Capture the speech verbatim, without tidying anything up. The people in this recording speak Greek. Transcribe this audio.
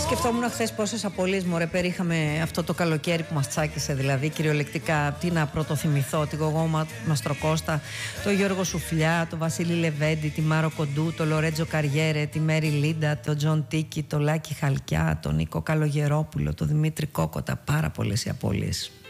Σκεφτόμουν χθες πόσες απολύσεις μωρέ περίχαμε αυτό το καλοκαίρι που μας τσάκισε, δηλαδή κυριολεκτικά. Τι να πρωτοθυμηθώ, τη Γογό Μαστροκώστα, το Γιώργο Σουφλιά, το Βασίλη Λεβέντη, τη Μάρο Κοντού, το Λορέτζο Καριέρε, τη Μέρι Λίντα, το Τζον Τίκη, το Λάκη Χαλκιά, τον Νίκο Καλογερόπουλο, το Δημήτρη Κόκοτα. Πάρα πολλές οι απολύσεις.